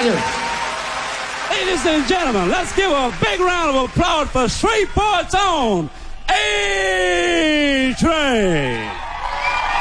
you. Ladies and gentlemen, let's give a big round of applause for Shreveport's own A.